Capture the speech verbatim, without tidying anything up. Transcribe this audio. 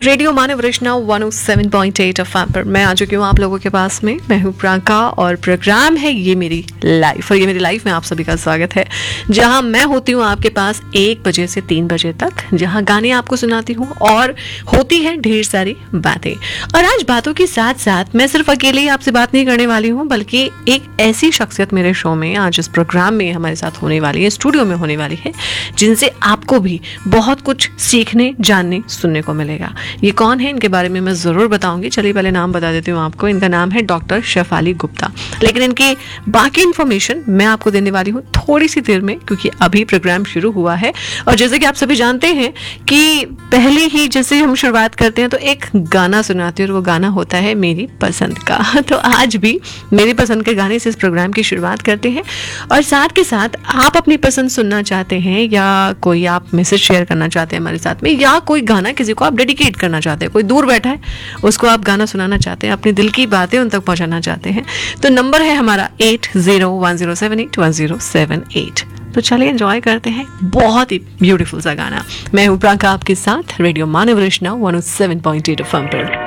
Radio मानव रचना one O seven point eight FM पर मैं आ चुकी हूँ आप लोगों के पास में। मैं हूँ प्रियंका और प्रोग्राम है ये मेरी लाइफ, और ये मेरी लाइफ में आप सभी का स्वागत है, जहाँ मैं होती हूँ आपके पास एक बजे से तीन बजे तक, जहाँ गाने आपको सुनाती हूँ और होती है ढेर सारी बातें। और आज बातों के साथ साथ मैं सिर्फ अकेले ही आपसे बात नहीं करने वाली हूँ, बल्कि एक ऐसी शख्सियत मेरे शो में आज इस प्रोग्राम में हमारे साथ होने वाली है, स्टूडियो में होने वाली है, जिनसे आपको भी बहुत कुछ सीखने, जानने, सुनने को मिलेगा। ये कौन है, इनके बारे में मैं जरूर बताऊंगी। चलिए पहले नाम बता देती हूँ आपको। इनका नाम है डॉक्टर शेफाली गुप्ता, लेकिन इनकी बाकी इंफॉर्मेशन मैं आपको देने वाली हूँ थोड़ी सी देर में, क्योंकि अभी प्रोग्राम शुरू हुआ है। और जैसे कि आप सभी जानते हैं कि पहले ही जैसे हम शुरुआत करते हैं तो एक गाना सुनाते हैं, और वो गाना होता है मेरी पसंद का। तो आज भी मेरी पसंद के गाने से इस प्रोग्राम की शुरुआत करते हैं। और साथ के साथ आप अपनी पसंद सुनना चाहते हैं, या कोई आप मैसेज शेयर करना चाहते हैं हमारे साथ में, या कोई गाना किसी को आप डेडिकेट करना चाहते हैं, कोई दूर बैठा है उसको आप गाना सुनाना चाहते हैं, अपने दिल की बातें उन तक पहुंचाना चाहते हैं, तो नंबर है हमारा eight zero one zero seven eight one zero seven eight. तो चलिए एंजॉय करते हैं बहुत ही ब्यूटीफुल सा गाना। मैं हूँ प्रियंका आपके साथ रेडियो मानव रचना one O seven point eight FM पर।